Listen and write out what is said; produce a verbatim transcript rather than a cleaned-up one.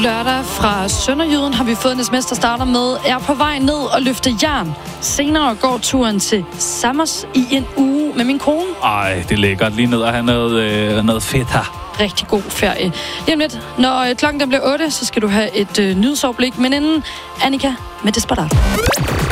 lørdag fra Sønderjyden har vi fået en sms, der starter med: er på vej ned og løfte jern. Senere går turen til Samos i en uge med min kone. Ej, det er lækkert. Lige ned og have noget, øh, noget fedt her. Rigtig god ferie. Lige om lidt, når øh, klokken bliver otte, så skal du have et øh, nyhedsoverblik. Men inden, Annika med Desperat.